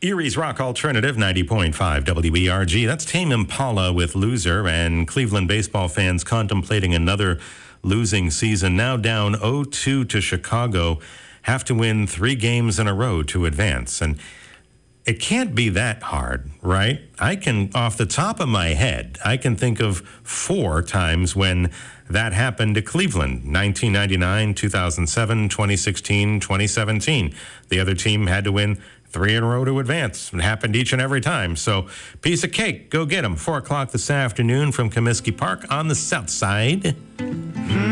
Erie's Rock Alternative 90.5 WERG. That's Tame Impala with Loser, and Cleveland baseball fans contemplating another losing season. Now down 0-2 to Chicago, have to win 3 games in a row to advance. And it can't be that hard, right? I can, off the top of my head, I can think of 4 times when that happened to Cleveland. 1999, 2007, 2016, 2017. The other team had to win 3 in a row to advance. It happened each and every time. So, piece of cake. Go get them. 4 o'clock this afternoon from Comiskey Park on the south side.